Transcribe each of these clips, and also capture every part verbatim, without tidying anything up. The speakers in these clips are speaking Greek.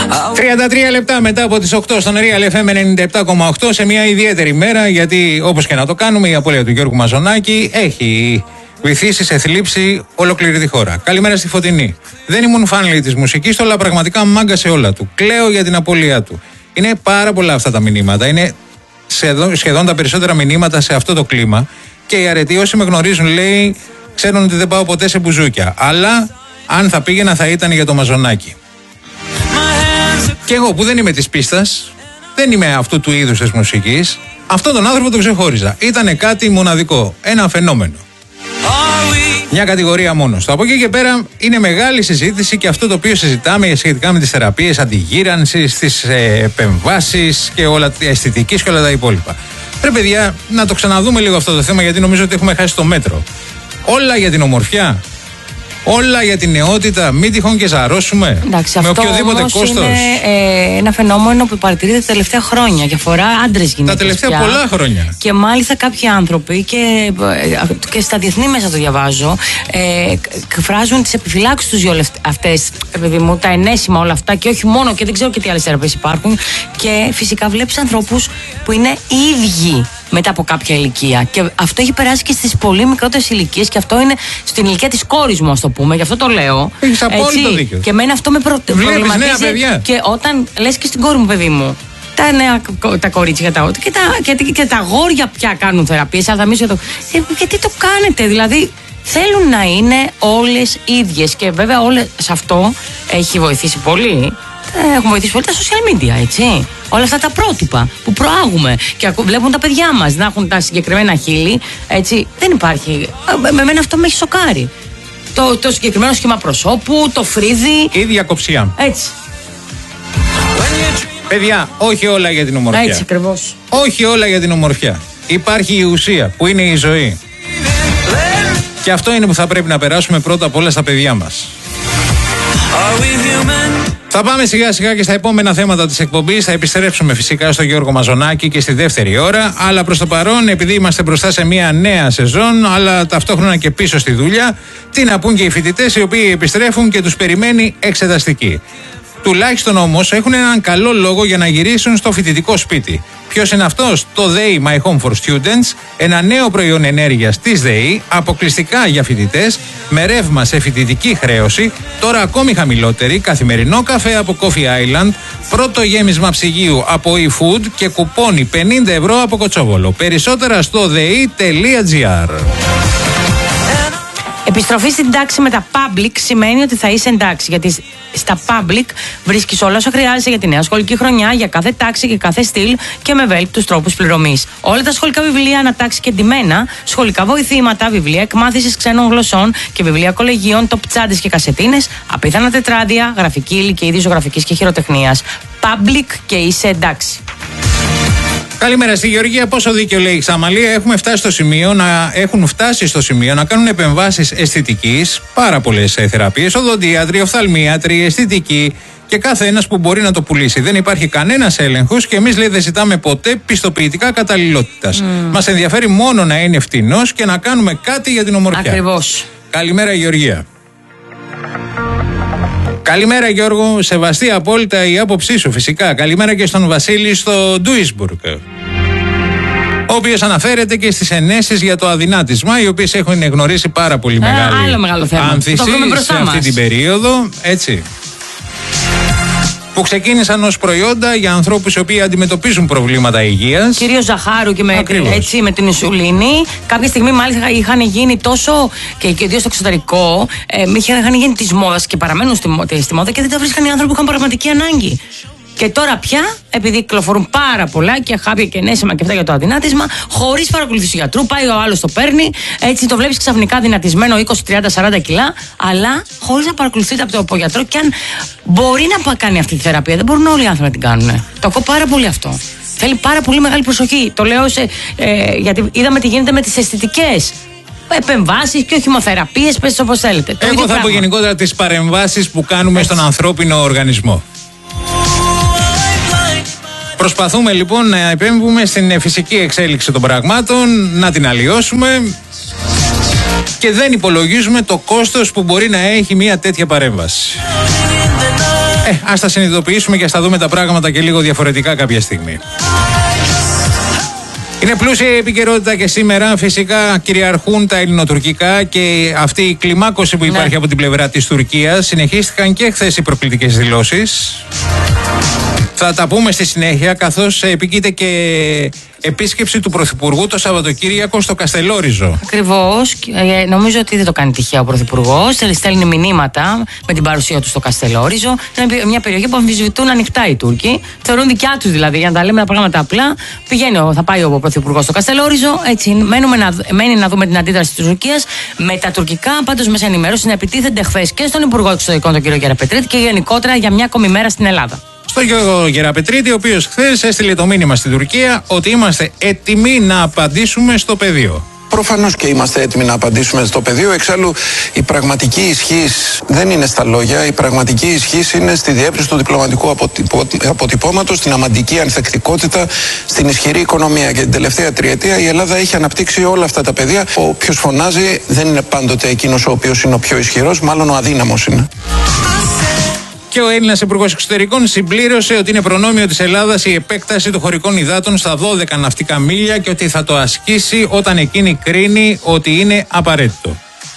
τριάντα τρία λεπτά μετά από τις οκτώ στον Real εφ εμ ενενήντα επτά κόμμα οκτώ, σε μια ιδιαίτερη μέρα, γιατί όπως και να το κάνουμε, η απώλεια του Γιώργου Μαζονάκη έχει βυθίσει σε θλίψη ολόκληρη τη χώρα. Καλημέρα στη Φωτεινή. Δεν ήμουν φαν, λέει, της μουσικής του, αλλά πραγματικά μάγκασε όλα του. Κλαίω για την απώλειά του. Είναι πάρα πολλά αυτά τα μηνύματα. Είναι σχεδόν, σχεδόν τα περισσότερα μηνύματα σε αυτό το κλίμα. Και οι αρετοί, όσοι με γνωρίζουν, λέει, ξέρουν ότι δεν πάω ποτέ σε μπουζούκια. Αλλά αν θα πήγαινα, θα ήταν για το Μαζονάκη. Και εγώ που δεν είμαι της πίστας, δεν είμαι αυτού του είδους της μουσικής, αυτόν τον άνθρωπο τον ξεχώριζα. Ήτανε κάτι μοναδικό, ένα φαινόμενο. Μια κατηγορία μόνος του. Από εκεί και πέρα είναι μεγάλη συζήτηση και αυτό το οποίο συζητάμε σχετικά με τις θεραπείες αντιγύρανσης, τις ε, επεμβάσεις και όλα, αισθητικής και όλα τα υπόλοιπα. Πρέπει, παιδιά, να το ξαναδούμε λίγο αυτό το θέμα, γιατί νομίζω ότι έχουμε χάσει το μέτρο. Όλα για την ομορφιά. Όλα για την νεότητα, μην τυχόν και ζαρώσουμε. Εντάξει, με αυτό οποιοδήποτε κόστος. Είναι ε, ένα φαινόμενο που παρατηρείται τα τελευταία χρόνια και αφορά άντρες, γυναίκες. Τα τελευταία πια. πολλά χρόνια. Και μάλιστα κάποιοι άνθρωποι, και, και στα διεθνή μέσα το διαβάζω, ε, εκφράζουν τις επιφυλάξεις τους για όλες αυτές, επειδή μου, τα ενέσιμα όλα αυτά, και όχι μόνο, και δεν ξέρω και τι άλλες θεραπείες υπάρχουν. Και φυσικά βλέπεις ανθρώπους που είναι ίδιοι μετά από κάποια ηλικία. Και αυτό έχει περάσει και στις πολύ μικρότερες ηλικίες, και αυτό είναι στην ηλικία της κόρης μου, ας το πούμε, γι' αυτό το λέω. Έχεις απόλυτο δίκιο. Και εμένα αυτό με προ... προβληματίζει. Νέα παιδιά. Και όταν λες και στην κόρη μου, παιδί μου, τα νέα τα κορίτσια τα, και, τα, και, και τα αγόρια πια κάνουν θεραπείες, αλλά θα μιλήσω το. Ε, γιατί το κάνετε, δηλαδή. Θέλουν να είναι όλες ίδιες. Και βέβαια όλες, σε αυτό έχει βοηθήσει πολύ. Έχουν βοηθήσει πολύ τα social media, έτσι. Όλα αυτά τα πρότυπα που προάγουμε και βλέπουν τα παιδιά μας να έχουν τα συγκεκριμένα χείλη, έτσι. Δεν υπάρχει. Με μένα αυτό με έχει σοκάρει. Το, το συγκεκριμένο σχήμα προσώπου, το φρύδι. Η διακοψία. Έτσι. Παιδιά, όχι όλα για την ομορφιά. Έτσι ακριβώς. Όχι όλα για την ομορφιά. Υπάρχει η ουσία που είναι η ζωή. Και αυτό είναι που θα πρέπει να περάσουμε πρώτα απ' όλα στα παιδιά μας. Θα πάμε σιγά σιγά και στα επόμενα θέματα της εκπομπής. Θα επιστρέψουμε φυσικά στο Γιώργο Μαζονάκη και στη δεύτερη ώρα. Αλλά προς το παρόν, επειδή είμαστε μπροστά σε μια νέα σεζόν, αλλά ταυτόχρονα και πίσω στη δουλειά, τι να πούν και οι φοιτητές οι οποίοι επιστρέφουν και τους περιμένει εξεταστική. Τουλάχιστον όμως έχουν έναν καλό λόγο για να γυρίσουν στο φοιτητικό σπίτι. Ποιος είναι αυτός? Το ΔΕΗ My Home for Students, ένα νέο προϊόν ενέργειας της ΔΕΗ, αποκλειστικά για φοιτητές, με ρεύμα σε φοιτητική χρέωση, τώρα ακόμη χαμηλότερη, καθημερινό καφέ από Coffee Island, πρώτο γέμισμα ψυγείου από eFood και κουπόνι πενήντα ευρώ από Κοτσόβολο. Περισσότερα στο δεη τελεία τζι άρ. Επιστροφή στην τάξη με τα public σημαίνει ότι θα είσαι εντάξει. Γιατί στα public βρίσκεις όλα όσα χρειάζεσαι για τη νέα σχολική χρονιά, για κάθε τάξη και κάθε στυλ και με ευέλικτους τρόπους πληρωμής. Όλα τα σχολικά βιβλία ανατάξει και ντυμένα, σχολικά βοηθήματα, βιβλία εκμάθησης ξένων γλωσσών και βιβλία κολεγίων, τοπτσάντες και κασετίνες, απίθανα τετράδια, γραφική ύλη και είδη ζωγραφικής και χειροτεχνίας. Public και είσαι εντάξει. Καλημέρα στη Γεωργία. Πόσο δίκιο λέει η Ξαμαλία. Έχουμε φτάσει στο σημείο να, έχουν φτάσει στο σημείο να κάνουν επεμβάσεις αισθητικής, πάρα πολλές θεραπείες, οδοντίατροι, οφθαλμίατροι, αισθητικοί και κάθε ένας που μπορεί να το πουλήσει. Δεν υπάρχει κανένας έλεγχος και εμείς, λέει, δεν ζητάμε ποτέ πιστοποιητικά καταλληλότητας. Mm. Μας ενδιαφέρει μόνο να είναι φτηνός και να κάνουμε κάτι για την ομορφιά. Ακριβώς. Καλημέρα, Γεωργία. Καλημέρα, Γιώργο. Σεβαστή απόλυτα η άποψή σου, φυσικά. Καλημέρα και στον Βασίλη στο Ντούισμπουργκ, ο οποίος αναφέρεται και στις ενέσεις για το αδυνάτισμα, οι οποίες έχουν γνωρίσει πάρα πολύ μεγάλη Α, άλλο μεγάλο θέμα. άνθηση σε αυτή μας. την περίοδο. Έτσι. Που ξεκίνησαν ως προϊόντα για ανθρώπους οι οποίοι αντιμετωπίζουν προβλήματα υγείας. Κυρίως ζαχάρου και με, έτσι, με την ινσουλίνη. Κάποια στιγμή μάλιστα είχαν γίνει τόσο, και ιδίως στο εξωτερικό, ε, είχαν γίνει της μόδας και παραμένουν στη, στη μόδα και δεν τα βρίσκαν οι άνθρωποι που είχαν πραγματική ανάγκη. Και τώρα πια, επειδή κυκλοφορούν πάρα πολλά και χάπια και ενέσιμα και αυτά για το αδυνάτισμα, χωρίς παρακολουθήσει του γιατρού, πάει ο άλλος το παίρνει, έτσι το βλέπεις ξαφνικά δυνατισμένο είκοσι, τριάντα, σαράντα κιλά, αλλά χωρίς να παρακολουθείτε από το γιατρό. Και αν μπορεί να κάνει αυτή τη θεραπεία, δεν μπορούν όλοι οι άνθρωποι να την κάνουν. Το ακούω πάρα πολύ αυτό. Θέλει πάρα πολύ μεγάλη προσοχή. Το λέω σε, ε, γιατί είδαμε τι γίνεται με τις αισθητικές επεμβάσεις και οχημοθεραπείες, πες όπως θέλετε. Το Εγώ θα πω γενικότερα τις παρεμβάσεις που κάνουμε έτσι στον ανθρώπινο οργανισμό. Προσπαθούμε λοιπόν να επέμβουμε στην φυσική εξέλιξη των πραγμάτων, να την αλλοιώσουμε και δεν υπολογίζουμε το κόστος που μπορεί να έχει μια τέτοια παρέμβαση. Ε, ας τα συνειδητοποιήσουμε και ας τα δούμε τα πράγματα και λίγο διαφορετικά κάποια στιγμή. Είναι πλούσια η επικαιρότητα και σήμερα φυσικά κυριαρχούν τα ελληνοτουρκικά και αυτή η κλιμάκωση που υπάρχει, ναι, από την πλευρά της Τουρκίας. Συνεχίστηκαν και χθες οι προκλητικές δηλώσεις. Θα τα πούμε στη συνέχεια, καθώς επικείται και επίσκεψη του Πρωθυπουργού το Σαββατοκύριακο στο Καστελόριζο. Ακριβώς. Ε, νομίζω ότι δεν το κάνει τυχαία ο Πρωθυπουργός. Στέλνει μηνύματα με την παρουσία του στο Καστελόριζο. Είναι μια περιοχή που αμφισβητούν ανοιχτά οι Τούρκοι. Θεωρούν δικιά τους δηλαδή, για να τα λέμε τα πράγματα απλά. Πηγαίνει, θα πάει ο Πρωθυπουργός στο Καστελόριζο. Έτσι, μένουμε να, μένει να δούμε την αντίδραση της Τουρκίας. Με τα τουρκικά, πάντως, μέσα ενημέρωση να επιτίθενται χθες και στον Υπουργό Εξωτερικών, τον κύριο Γεραπετρίτη, και γενικότερα για μια ακόμη μέρα στην Ελλάδα. Στον Γιώργο Γεραπετρίτη, ο οποίος χθες έστειλε το μήνυμα στην Τουρκία ότι είμαστε έτοιμοι να απαντήσουμε στο πεδίο. Προφανώς και είμαστε έτοιμοι να απαντήσουμε στο πεδίο. Εξάλλου, η πραγματική ισχύς δεν είναι στα λόγια. Η πραγματική ισχύς είναι στη διεύρυνση του διπλωματικού αποτυπώ... αποτυπώματος, στην αμαντική ανθεκτικότητα, στην ισχυρή οικονομία. Και την τελευταία τριετία η Ελλάδα έχει αναπτύξει όλα αυτά τα πεδία. Όποιος φωνάζει δεν είναι πάντοτε εκείνος ο οποίος είναι ο πιο ισχυρός, μάλλον ο αδύναμος είναι. Και ο Έλληνας Υπουργός Εξωτερικών συμπλήρωσε ότι είναι προνόμιο της Ελλάδας η επέκταση των χωρικών υδάτων στα δώδεκα ναυτικά μίλια και ότι θα το ασκήσει όταν εκείνη κρίνει ότι είναι απαραίτητο.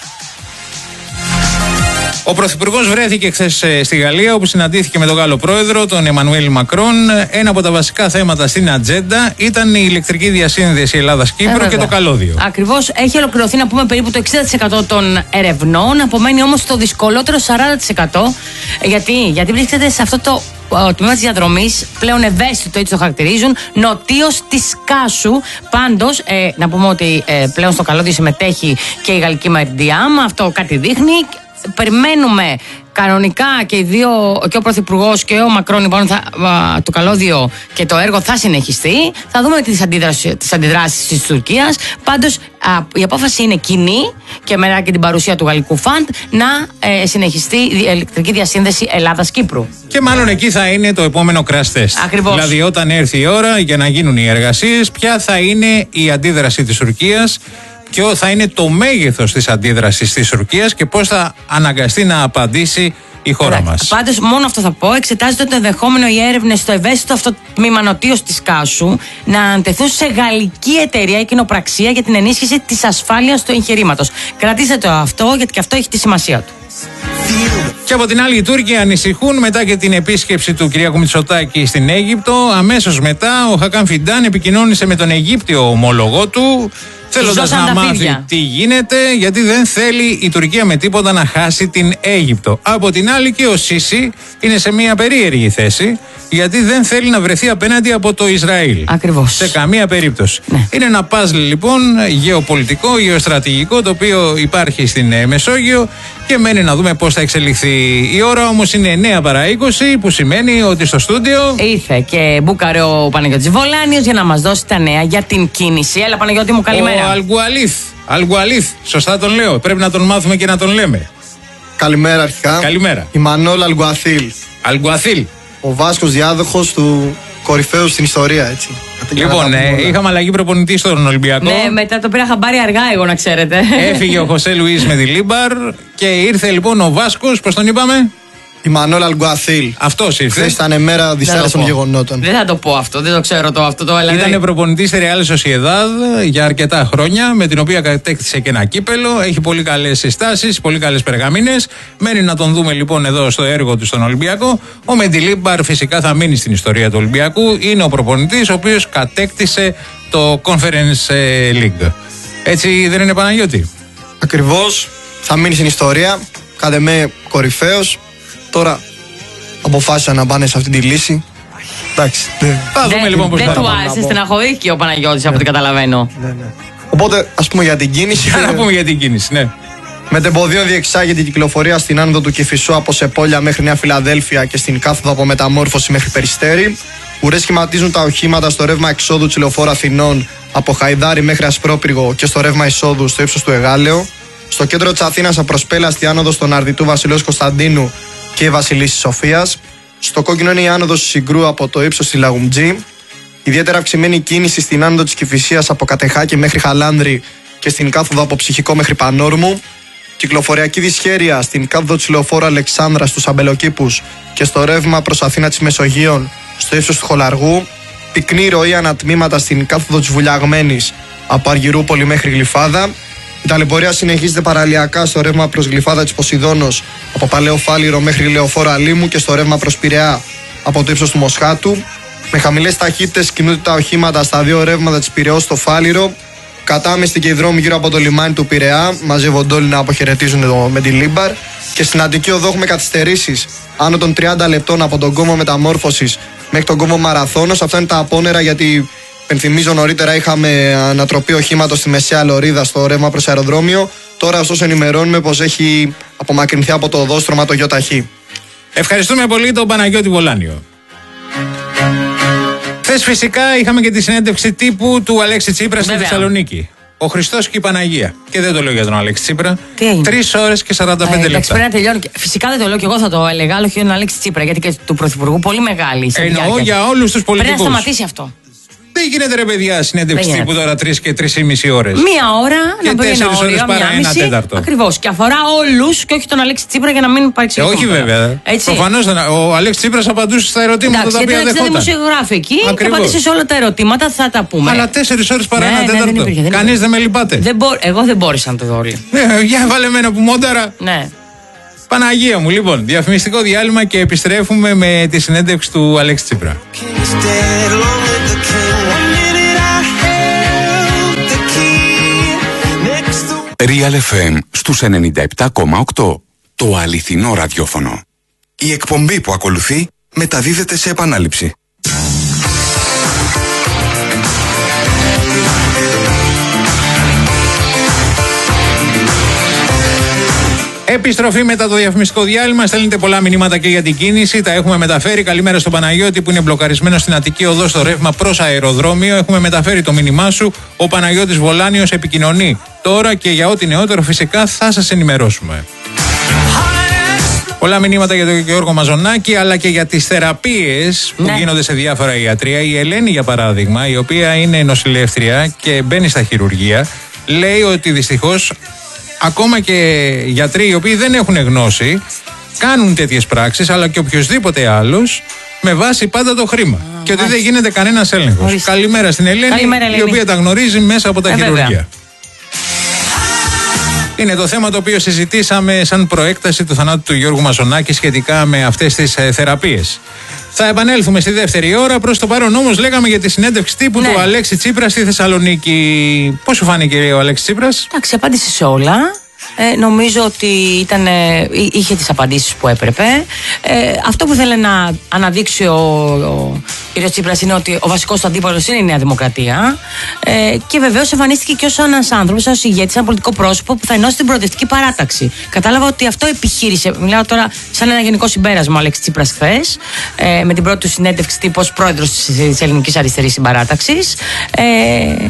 Ο Πρωθυπουργός βρέθηκε χθες στη Γαλλία, όπου συναντήθηκε με τον Γάλλο Πρόεδρο, τον Εμμανουέλ Μακρόν. Ένα από τα βασικά θέματα στην ατζέντα ήταν η ηλεκτρική διασύνδεση Ελλάδας-Κύπρου ε, και το καλώδιο. Ακριβώς. Έχει ολοκληρωθεί, να πούμε, περίπου το εξήντα τοις εκατό των ερευνών. Απομένει όμως το δυσκολότερο σαράντα τοις εκατό. Γιατί, Γιατί βρίσκεται σε αυτό το το τμήμα της διαδρομής, πλέον ευαίσθητο, έτσι το χαρακτηρίζουν, νοτίως της Κάσου. Πάντως, ε, να πούμε ότι ε, πλέον στο καλώδιο συμμετέχει και η γαλλική Μαριντιάμ. Αυτό κάτι δείχνει. Περιμένουμε κανονικά και, οι δύο, και ο Πρωθυπουργός και ο Μακρόν, λοιπόν, θα, α, το καλώδιο και το έργο θα συνεχιστεί. Θα δούμε τις αντιδράσεις, τις αντιδράσεις της Τουρκίας. Πάντως, α, η απόφαση είναι κοινή και μετά και την παρουσία του γαλλικού φαντ να ε, συνεχιστεί η ηλεκτρική διασύνδεση Ελλάδας-Κύπρου. Και μάλλον εκεί θα είναι το επόμενο crash test. Ακριβώς. Δηλαδή, όταν έρθει η ώρα για να γίνουν οι εργασίες, ποια θα είναι η αντίδραση της Τουρκίας, ποιο θα είναι το μέγεθος της αντίδρασης της Τουρκίας και πώς θα αναγκαστεί να απαντήσει η χώρα Ωραία. μας. Πάντως, μόνο αυτό θα πω. Εξετάζεται το ενδεχόμενο οι έρευνες στο ευαίσθητο αυτό τμήμα νοτίως της Κάσου να αντεθούν σε γαλλική εταιρεία ή κοινοπραξία για την ενίσχυση της ασφάλειας του εγχειρήματος. Κρατήστε το αυτό, γιατί και αυτό έχει τη σημασία του. Και από την άλλη, οι Τούρκοι ανησυχούν μετά και την επίσκεψη του Κυριάκου Μητσοτάκη στην Αίγυπτο. Αμέσως μετά, ο Χακάν Φιντάν επικοινώνησε με τον Αιγύπτιο ομόλογό του, θέλοντας να μάθει τι γίνεται, γιατί δεν θέλει η Τουρκία με τίποτα να χάσει την Αίγυπτο. Από την άλλη, και ο Σίση είναι σε μια περίεργη θέση, γιατί δεν θέλει να βρεθεί απέναντι από το Ισραήλ. Ακριβώς. Σε καμία περίπτωση. Ναι. Είναι ένα παζλ, λοιπόν, γεωπολιτικό, γεωστρατηγικό, το οποίο υπάρχει στην Μεσόγειο και μένει να δούμε πώς θα εξελιχθεί. Η ώρα όμως είναι εννιά παρά είκοσι, που σημαίνει ότι στο στούντιο ήρθε και μπούκαρε ο Παναγιώτης Βολάνιος για να μας δώσει τα νέα για την κίνηση. Έλα, Παναγιώτη μου, καλημέρα. Ο Αλγκουαλίθ. Αλγκουαλίθ, σωστά τον λέω. Πρέπει να τον μάθουμε και να τον λέμε. Καλημέρα αρχικά. Καλημέρα. Ιμανόλ Αλγκουαθίλ. Αλγκουαθίλ. Ο Βάσκος διάδοχος του κορυφαίου στην ιστορία, έτσι. Λοιπόν, ε, είχαμε αλλαγή προπονητή στον Ολυμπιακό. Ναι, μετά το πήρα χαμπάρι αργά, εγώ να ξέρετε. Έφυγε ο Χωσέ Λουίς με τη Λίμπαρ και ήρθε λοιπόν ο Βάσκος, πώς τον είπαμε? Ιμανόλ Αλγκουαθίλ. Αυτός ήρθε. Χθες ήταν μέρα δυσάρεστων γεγονότων. Δεν θα το πω αυτό, δεν το ξέρω το αυτό το έλαβε. Ήταν προπονητής στη Ρεάλ Σοσιεδάδ για αρκετά χρόνια, με την οποία κατέκτησε και ένα κύπελο. Έχει πολύ καλές συστάσεις, πολύ καλές περγαμίνες. Μένει να τον δούμε λοιπόν εδώ στο έργο του στον Ολυμπιακό. Ο Μεντιλίμπαρ φυσικά θα μείνει στην ιστορία του Ολυμπιακού. Είναι ο προπονητής ο οποίος κατέκτησε το Conference League. Έτσι δεν είναι, Παναγιώτη? Ακριβώς. Θα μείνει στην ιστορία. Κάτε με κορυφαίος. Τώρα αποφάσισαν να πάνε σε αυτή τη λύση. Εντάξει. Θα δούμε λοιπόν πώς θα Δεν του άρεσε, στεναχωρήθηκε ο Παναγιώτης, από ό,τι καταλαβαίνω. Ναι, ναι. Οπότε, ας πούμε για την κίνηση. Για να πούμε για την κίνηση, ναι. Μετεμποδίων διεξάγεται η κυκλοφορία στην άνοδο του Κηφισού από Σεπόλια μέχρι Νέα Φιλαδέλφια και στην κάθοδο από Μεταμόρφωση μέχρι Περιστέρι. Ουρές σχηματίζουν τα οχήματα στο ρεύμα εξόδου της Λεωφόρου Αθηνών από Χαϊδάρι μέχρι Ασπρόπυργο και στο ρεύμα εισόδου στο ύψος του Εγάλεο. Στο κέντρο της Αθήνας απροσπέλαστη άνοδος στον Αρδιτού Βασιλέως Κωνσταντίνου και η Βασιλίσσης Σοφίας. Στο κόκκινο είναι η άνοδος Συγκρού από το ύψος της Λαγουμτζή. Ιδιαίτερα αυξημένη κίνηση στην άνοδο της Κηφισίας από Κατεχάκη μέχρι Χαλάνδρη και στην κάθοδο από Ψυχικό μέχρι Πανόρμου. Κυκλοφοριακή δυσχέρεια στην κάθοδο της λεωφόρου Αλεξάνδρα στους Αμπελοκήπους και στο ρεύμα προς Αθήνα της Μεσογείων στο ύψος του Χολαργού. Πυκνή ροή ανατμήματα στην κάθοδο της Βουλιαγμένης από Αργυρούπολη μέχρι Γλυφάδα. Η ταλαιπωρία συνεχίζεται παραλιακά στο ρεύμα προς Γλυφάδα της Ποσειδώνος από Παλαιό Φάληρο μέχρι λεωφόρο Αλήμου και στο ρεύμα προς Πειραιά από το ύψος του Μοσχάτου. Με χαμηλές ταχύτητες κινούνται τα οχήματα στα δύο ρεύματα της Πειραιώς στο Φάληρο. Κατάμεστοι και οι δρόμοι γύρω από το λιμάνι του Πειραιά μαζεύονται όλοι να αποχαιρετίζουν το, με την Λίμπαρ. Και στην Αττική Οδό έχουμε καθυστερήσεις άνω των τριάντα λεπτών από τον κόμβο Μεταμόρφωσης μέχρι τον κόμβο Μαραθώνος. Αυτά είναι τα απόνερα, γιατί πενθυμίζω νωρίτερα είχαμε ανατροπή οχήματος στη Μεσαία Λωρίδα στο ρεύμα προς αεροδρόμιο. Τώρα ωστόσο ενημερώνουμε πως έχει απομακρυνθεί από το οδόστρωμα το ΙΟΤΑΧΗ. Ευχαριστούμε πολύ τον Παναγιώτη Βολάνιο. Χθες φυσικά είχαμε και τη συνέντευξη τύπου του Αλέξη Τσίπρα στη Θεσσαλονίκη. Ο Χριστός και η Παναγία. Και δεν το λέω για τον Αλέξη Τσίπρα. Τρεις ώρες και σαράντα πέντε λεπτά. Εντάξει, πρέπει να τελειώνει. Φυσικά δεν το λέω και εγώ θα το έλεγα, αλλά όχι για τον Αλέξη Τσίπρα, γιατί και του Πρωθυπουργού πολύ μεγάλη. Εννοώ για όλους τους πολιτικούς. Πρέπει να σταματήσει αυτό. Δεν γίνεται ρε παιδιά συνέντευξη τύπου τώρα τρεις και τρεις και μισή ώρες. Μία ώρα να μπορεί ένα ώρες παρά ένα τέταρτο. Ακριβώς. Και αφορά όλους και όχι τον Αλέξη Τσίπρα για να μην παρεξηγηθούν. Ε, όχι βέβαια. Προφανώς ο Αλέξη Τσίπρας απαντούσε στα ερωτήματα εντάξει, τα οποία δεχόταν. Γιατί δημοσιογράφοι εκεί και απαντήσει σε όλα τα ερωτήματα, θα τα πούμε. Αλλά τέσσερις ώρες παρά ναι, ένα τέταρτο. Ναι, δεν κανείς δεν με λυπάται. Δεν μπο... Εγώ δεν μπόρεσα να το δω όλοι. Ε, για βάλε εμένα που μόνταρα. Ναι. Παναγία μου, λοιπόν, διαφημιστικό διάλειμμα και επιστρέφουμε με τη συνέντευξη του Αλέξη Τσίπρα. Real εφ εμ στους ενενήντα επτά κόμμα οκτώ. Το αληθινό ραδιόφωνο. Η εκπομπή που ακολουθεί μεταδίδεται σε επανάληψη. Επιστροφή μετά το διαφημιστικό διάλειμμα. Στέλνετε πολλά μηνύματα και για την κίνηση. Τα έχουμε μεταφέρει. Καλημέρα στον Παναγιώτη που είναι μπλοκαρισμένο στην Αττική Οδό στο ρεύμα προς αεροδρόμιο. Έχουμε μεταφέρει το μήνυμά σου. Ο Παναγιώτης Βολάνιος επικοινωνεί τώρα και για ό,τι νεότερο φυσικά θα σας ενημερώσουμε. Πολλά μηνύματα για τον Γιώργο Μαζονάκη, αλλά και για τις θεραπείες που ναι. γίνονται σε διάφορα ιατρεία. Η Ελένη, για παράδειγμα, η οποία είναι νοσηλεύτρια και μπαίνει στα χειρουργεία, λέει ότι δυστυχώς ακόμα και γιατροί οι οποίοι δεν έχουν γνώση κάνουν τέτοιες πράξεις, αλλά και οποιοδήποτε άλλος, με βάση πάντα το χρήμα. Α, και ότι δεν γίνεται κανένας έλεγχος. Καλημέρα στην Ελένη, Καλημέρα, Ελένη, η οποία τα γνωρίζει μέσα από τα ε, χειρουργεία. Βέβαια. Είναι το θέμα το οποίο συζητήσαμε σαν προέκταση του θανάτου του Γιώργου Μαζονάκη σχετικά με αυτές τις ε, θεραπείες. Θα επανέλθουμε στη δεύτερη ώρα. Προς το παρόν όμως λέγαμε για τη συνέντευξη τύπου ναι. του Αλέξη Τσίπρα στη Θεσσαλονίκη. Πώς σου φάνηκε ο Αλέξης Τσίπρας? Εντάξει, απάντησε σε όλα. Ε, νομίζω ότι ήταν, ε, είχε τις απαντήσεις που έπρεπε. Ε, αυτό που θέλει να αναδείξει ο, ο κ. Τσίπρας είναι ότι ο βασικός του αντίπαλος είναι η Νέα Δημοκρατία. Ε, και βεβαίως εμφανίστηκε και ως ένας άνθρωπος, ως ηγέτης, ένα πολιτικό πρόσωπο που θα ενώσει την προοδευτική παράταξη. Κατάλαβα ότι αυτό επιχείρησε. Μιλάω τώρα σαν ένα γενικό συμπέρασμα ο Αλέξης Τσίπρας χθες, ε, με την πρώτη του συνέντευξη τύπου ως πρόεδρος της Ελληνικής Αριστερής Συμπαράταξης. Ε,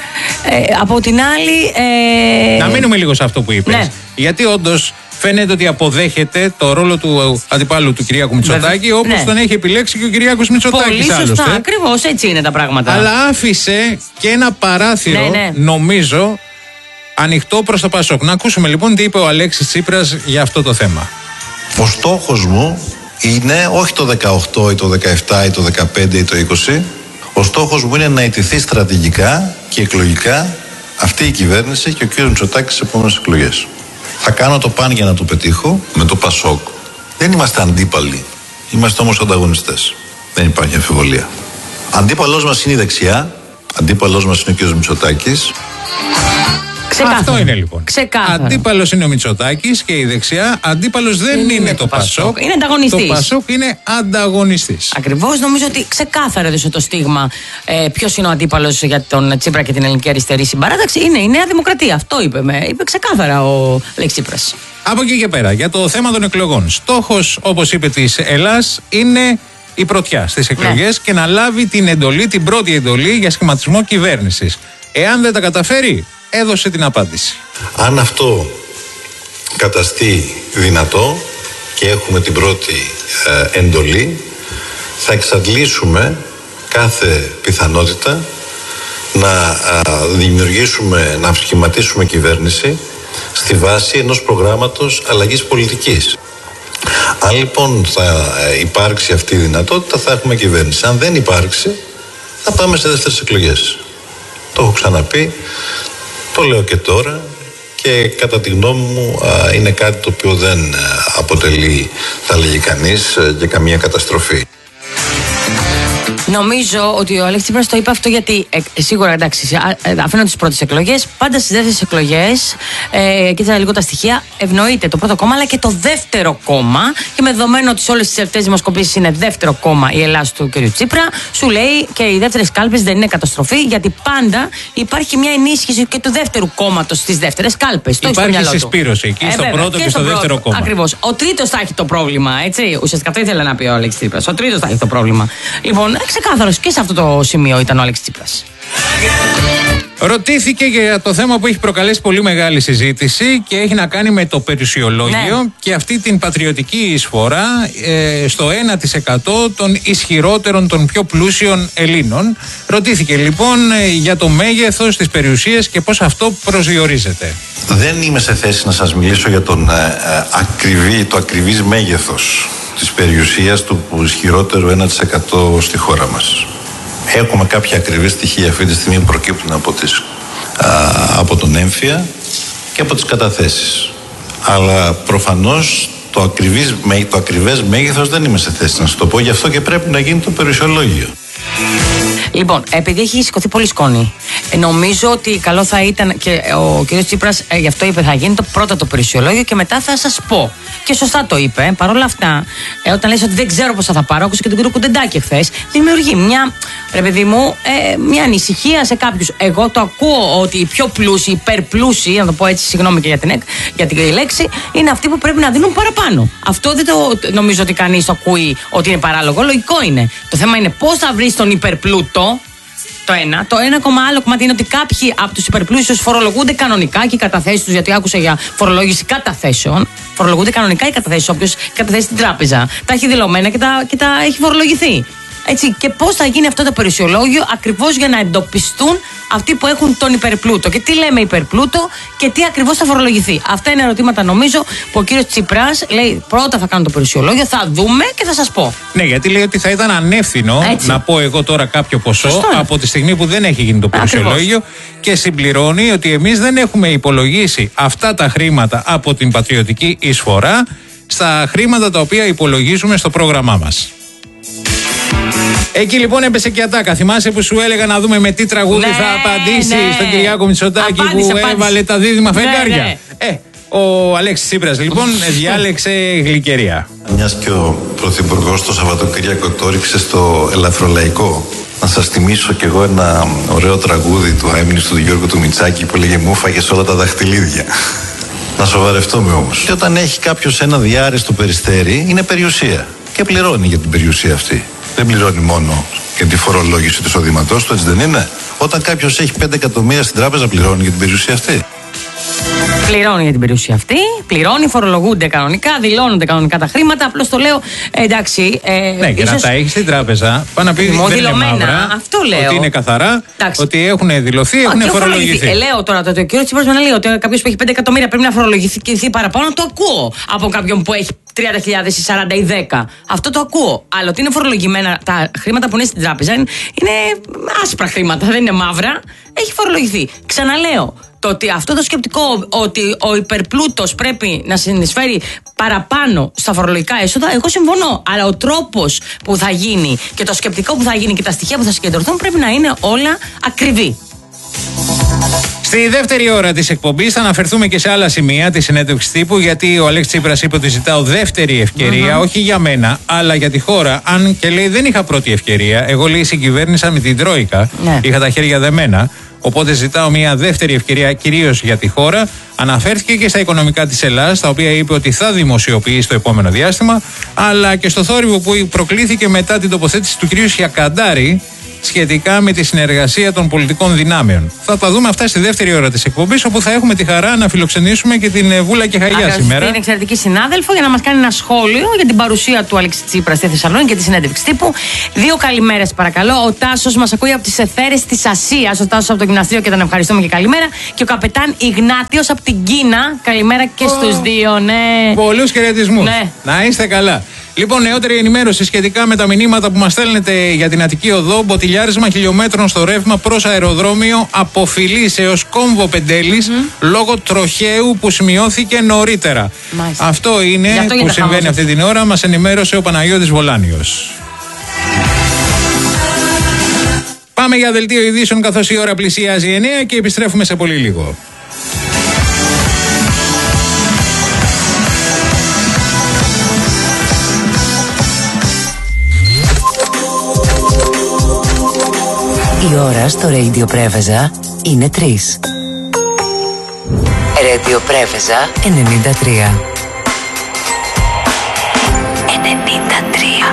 Ε, από την άλλη. Ε... Να μείνουμε λίγο σε αυτό που είπες. Ναι. Γιατί όντως φαίνεται ότι αποδέχεται το ρόλο του αντιπάλου του Κυριάκου Μητσοτάκη, όπως ναι. τον έχει επιλέξει και ο Κυριάκος Μητσοτάκης. Πολύ σωστά, άλλωστε. Ακριβώς έτσι είναι τα πράγματα. Αλλά άφησε και ένα παράθυρο, ναι, ναι. νομίζω, ανοιχτό προς το Πασόκ. Να ακούσουμε λοιπόν τι είπε ο Αλέξης Τσίπρας για αυτό το θέμα. Ο στόχος μου είναι όχι το δεκαοκτώ ή το δεκαεπτά ή το δεκαπέντε ή το είκοσι. Ο στόχος μου είναι να ιτηθεί στρατηγικά και εκλογικά αυτή η κυβέρνηση και ο κύριος Μητσοτάκης στις επόμενες εκλογές. Θα κάνω το παν για να το πετύχω με το Πασόκ. Δεν είμαστε αντίπαλοι. Είμαστε όμως ανταγωνιστές. Δεν υπάρχει αμφιβολία. Αντίπαλός μας είναι η δεξιά. Αντίπαλός μας είναι ο κύριος Μητσοτάκης. Ξεκάθαρα. Αυτό είναι λοιπόν. Ξεκάθαρα. Αντίπαλος είναι ο Μητσοτάκης και η δεξιά. Αντίπαλος δεν είναι, είναι το, το Πασόκ. Πασόκ. Είναι ανταγωνιστής. Το Πασόκ είναι ανταγωνιστής. Ακριβώς. Νομίζω ότι ξεκάθαρα έδωσε το στίγμα ε, ποιος είναι ο αντίπαλος για τον Τσίπρα και την Ελληνική Αριστερή Συμπαράταξη. Είναι η Νέα Δημοκρατία. Αυτό είπε, με, είπε ξεκάθαρα ο Αλέξης Τσίπρας. Από εκεί και πέρα, για το θέμα των εκλογών. Στόχος, όπως είπε, της Ελλάς είναι η πρωτιά στις εκλογές ναι. και να λάβει την εντολή, την πρώτη εντολή για σχηματισμό κυβέρνησης. Εάν δεν τα καταφέρει, έδωσε την απάντηση. Αν αυτό καταστεί δυνατό και έχουμε την πρώτη ε, εντολή, θα εξαντλήσουμε κάθε πιθανότητα να ε, δημιουργήσουμε, να σχηματίσουμε κυβέρνηση στη βάση ενός προγράμματος αλλαγής πολιτικής. Αν λοιπόν θα υπάρξει αυτή η δυνατότητα, θα έχουμε κυβέρνηση. Αν δεν υπάρξει, θα πάμε σε δεύτερες εκλογές. Το έχω ξαναπεί, το λέω και τώρα και κατά τη γνώμη μου είναι κάτι το οποίο δεν αποτελεί, θα λέγει κανείς, και καμία καταστροφή. Νομίζω ότι ο Αλέξης Τσίπρας το είπε αυτό γιατί ε, σίγουρα εντάξει, αφήνω τις πρώτες εκλογές, πάντα στις δεύτερες εκλογές, ε, κοίταζα λίγο τα στοιχεία, ευνοείται το πρώτο κόμμα αλλά και το δεύτερο κόμμα. Και με δεδομένο ότι σε όλες τις τελευταίες δημοσκοπήσεις είναι δεύτερο κόμμα η Ελλάδα του κ. Τσίπρα, σου λέει και οι δεύτερες κάλπες δεν είναι καταστροφή, γιατί πάντα υπάρχει μια ενίσχυση και του δεύτερου κόμματος στις δεύτερες κάλπες. Υπάρχει συσπήρωση εκεί ε, στο βέβαια, πρώτο και, και στο, στο δεύτερο κόμμα. Ακριβώς. Ο τρίτος θα έχει το πρόβλημα, έτσι. Ουσιαστικά αυτό ήθελε να πει ο Αλέξης Τσίπρας. Ο τρίτος θα έχει το πρόβλημα. Λοιπόν, ξεκάθαρος και σε αυτό το σημείο ήταν ο Αλέξης Τσίπρας. Ρωτήθηκε για το θέμα που έχει προκαλέσει πολύ μεγάλη συζήτηση και έχει να κάνει με το περιουσιολόγιο, ναι, και αυτή την πατριωτική εισφορά ε, στο ένα τοις εκατό των ισχυρότερων, των πιο πλούσιων Ελλήνων. Ρωτήθηκε λοιπόν ε, για το μέγεθος της περιουσίας και πώς αυτό προσδιορίζεται. Δεν είμαι σε θέση να σας μιλήσω για τον, ε, ε, ακριβή, το ακριβής μέγεθος της περιουσίας του ισχυρότερου ένα τοις εκατό στη χώρα μας. Έχουμε κάποια ακριβή στοιχεία αυτή τη στιγμή που προκύπτουν από, τις, α, από τον έμφυα και από τις καταθέσεις. Αλλά προφανώς το, ακριβής, το ακριβές μέγεθος δεν είμαι σε θέση να σας το πω, γι' αυτό και πρέπει να γίνει το περιουσιολόγιο. Λοιπόν, επειδή έχει σηκωθεί πολύ σκόνη, νομίζω ότι καλό θα ήταν και ο κ. Τσίπρας ε, γι' αυτό είπε θα γίνει το πρώτο το περιουσιολόγιο και μετά θα σας πω. Και σωστά το είπε. Παρ' όλα αυτά, ε, όταν λες ότι δεν ξέρω πώς θα, θα πάρω, άκουσα και τον κύριο Κουντεντάκη χθες, δημιουργεί μια, ρε παιδί μου, ε, μια ανησυχία σε κάποιους. Εγώ το ακούω ότι οι πιο πλούσιοι, υπερπλούσιοι, να το πω έτσι, συγγνώμη και για την, για την λέξη, είναι αυτοί που πρέπει να δίνουν παραπάνω. Αυτό δεν το νομίζω ότι κανείς το ακούει ότι είναι παράλογο. Λογικό είναι. Το θέμα είναι πώς θα βρεις τον υπερπλούτο. Το ένα. Το ένα κομμάτι, άλλο κομμάτι είναι ότι κάποιοι από τους υπερπλούσιους φορολογούνται κανονικά και οι καταθέσεις τους, γιατί άκουσα για φορολόγηση καταθέσεων. Φορολογούνται κανονικά οι καταθέσεις, όποιος καταθέσει στην τράπεζα. Τα έχει δηλωμένα και τα, και τα έχει φορολογηθεί. Έτσι, και πώς θα γίνει αυτό το περιουσιολόγιο ακριβώς για να εντοπιστούν αυτοί που έχουν τον υπερπλούτο. Και τι λέμε υπερπλούτο και τι ακριβώς θα φορολογηθεί. Αυτά είναι ερωτήματα νομίζω που ο κύριος Τσίπρας λέει πρώτα θα κάνω το περιουσιολόγιο, θα δούμε και θα σας πω. Ναι, γιατί λέει ότι θα ήταν ανεύθυνο έτσι να πω εγώ τώρα κάποιο ποσό Σωστό. από τη στιγμή που δεν έχει γίνει το περιουσιολόγιο. Ακριβώς. Και συμπληρώνει ότι εμείς δεν έχουμε υπολογίσει αυτά τα χρήματα από την πατριωτική εισφορά στα χρήματα τα οποία υπολογίζουμε στο πρόγραμμά μας. Εκεί λοιπόν έπεσε και ατάκα. Θυμάσαι που σου έλεγα να δούμε με τι τραγούδι ναι, θα απαντήσει ναι. στον Κυριάκο Μητσοτάκη που απάντησε. έβαλε τα δίδυμα φεγγάρια. Ναι, ναι. Ε, ο Αλέξης Τσίπρας λοιπόν διάλεξε γλυκερία. Μιας και ο Πρωθυπουργός το Σαββατοκύριακο το ρίξε στο ελαφρολαϊκό, να σας θυμίσω κι εγώ ένα ωραίο τραγούδι του αείμνηστου του Γιώργου του Μητσάκη που λέγε «Μου φάγες όλα τα δαχτυλίδια». Να σοβαρευτούμε όμως. Και όταν έχει κάποιος ένα διάρρηστο περιστέρι, είναι περιουσία. Και πληρώνει για την περιουσία αυτή. Δεν πληρώνει μόνο για τη φορολόγηση του εισοδήματός του, έτσι δεν είναι? Όταν κάποιος έχει πέντε εκατομμύρια στην τράπεζα, πληρώνει για την περιουσία αυτή. Πληρώνει για την περιουσία αυτή, πληρώνει, φορολογούνται κανονικά, δηλώνονται κανονικά τα χρήματα. Απλώς το λέω, ε, εντάξει. Ε, ναι, και ίσως... να τα έχει στην τράπεζα, πάνω να πει δεν είναι μαύρα, αυτό λέω. Ότι είναι καθαρά, εντάξει. Ότι έχουν δηλωθεί, έχουν φορολογηθεί. Ε, λέω τώρα το, το, το κύριο Τσίπρας να λέει ότι κάποιος που έχει πέντε εκατομμύρια πρέπει να φορολογηθεί παραπάνω, το ακούω από κάποιον που έχει τριάντα χιλιάδες ή σαράντα ή δέκα. Αυτό το ακούω. Αλλά ότι είναι φορολογημένα τα χρήματα που είναι στην τράπεζα είναι, είναι άσπρα χρήματα, δεν είναι μαύρα. Έχει φορολογηθεί. Ξαναλέω. Το ότι αυτό το σκεπτικό ότι ο υπερπλούτος πρέπει να συνεισφέρει παραπάνω στα φορολογικά έσοδα, εγώ συμφωνώ. Αλλά ο τρόπος που θα γίνει και το σκεπτικό που θα γίνει και τα στοιχεία που θα συγκεντρωθούν πρέπει να είναι όλα ακριβή. Στη δεύτερη ώρα της εκπομπής θα αναφερθούμε και σε άλλα σημεία της συνέντευξης τύπου, γιατί ο Αλέξης Τσίπρας είπε ότι ζητάω δεύτερη ευκαιρία, mm-hmm. όχι για μένα, αλλά για τη χώρα. Αν και λέει δεν είχα πρώτη ευκαιρία, εγώ λέει συγκυβέρνησα με την Τρόικα, ναι. είχα τα χέρια δεμένα. Οπότε ζητάω μια δεύτερη ευκαιρία κυρίως για τη χώρα. Αναφέρθηκε και στα οικονομικά της Ελλάδας, τα οποία είπε ότι θα δημοσιοποιήσει στο επόμενο διάστημα, αλλά και στο θόρυβο που προκλήθηκε μετά την τοποθέτηση του κυρίου Σιακαντάρη, σχετικά με τη συνεργασία των πολιτικών δυνάμεων. Θα τα δούμε αυτά στη δεύτερη ώρα της εκπομπής, όπου θα έχουμε τη χαρά να φιλοξενήσουμε και την Βούλα Κεχαγιά σήμερα. Είναι εξαιρετική συνάδελφο για να μας κάνει ένα σχόλιο για την παρουσία του Αλέξη Τσίπρα στη Θεσσαλονίκη και τη συνέντευξη τύπου. Δύο καλημέρες παρακαλώ. Ο Τάσος μας ακούει από τις Εθέρες της Ασίας. Ο Τάσος από το γυμναστήριο και τον ευχαριστούμε και καλημέρα. Και ο καπετάν Ιγνάτιος από την Κίνα. Καλημέρα και oh. στους δύο, ναι. Πολλούς χαιρετισμούς. Ναι. Να είστε καλά. Λοιπόν, νεότερη ενημέρωση σχετικά με τα μηνύματα που μας στέλνετε για την Αττική Οδό. Μποτιλιάρισμα χιλιόμετρων στο ρεύμα προς αεροδρόμιο από Φιλής έως Κόμβο Πεντέλης mm. λόγω τροχαίου που σημειώθηκε νωρίτερα. Μάλιστα. Αυτό είναι αυτό που συμβαίνει αυτή την ώρα. Μας ενημέρωσε ο Παναγιώτης Βολάνιος. Πάμε για δελτίο ειδήσεων καθώς η ώρα πλησιάζει εννέα και επιστρέφουμε σε πολύ λίγο. Η ώρα στο Radio Πρέβεζα είναι τρεις. Radio Πρέβεζα ενενήντα τρία. ενενήντα τρία.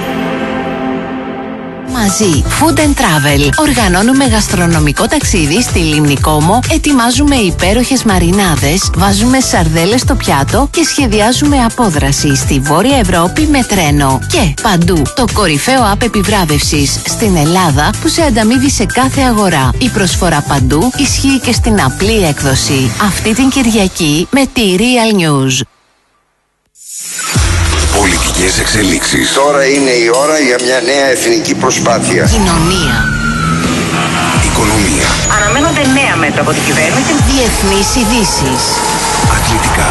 Μαζί, Food and Travel. Οργανώνουμε γαστρονομικό ταξίδι στη Λίμνη Κόμο, ετοιμάζουμε υπέροχες μαρινάδες, βάζουμε σαρδέλες στο πιάτο και σχεδιάζουμε απόδραση στη Βόρεια Ευρώπη με τρένο. Και παντού, το κορυφαίο app επιβράβευσης στην Ελλάδα που σε ανταμείβει σε κάθε αγορά. Η προσφορά παντού ισχύει και στην απλή έκδοση. Αυτή την Κυριακή με τη Real News. Πολιτικές εξελίξεις. Τώρα είναι η ώρα για μια νέα εθνική προσπάθεια. Κοινωνία. Οικονομία. Αναμένονται νέα μέτρα από την κυβέρνηση. Διεθνείς ειδήσεις. Αθλητικά.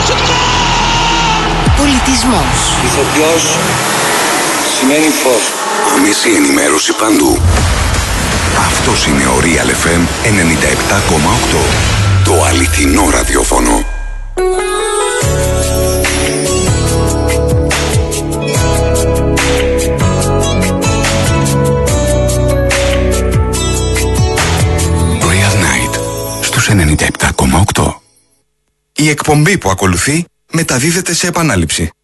Πολιτισμός. Ηθοποιός σημαίνει φως. Άμεση ενημέρωση παντού. Αυτός είναι ο Real εφ εμ ενενήντα επτά κόμμα οκτώ. Το αληθινό ραδιόφωνο. ενενήντα επτά κόμμα οκτώ. Η εκπομπή που ακολουθεί μεταδίδεται σε επανάληψη.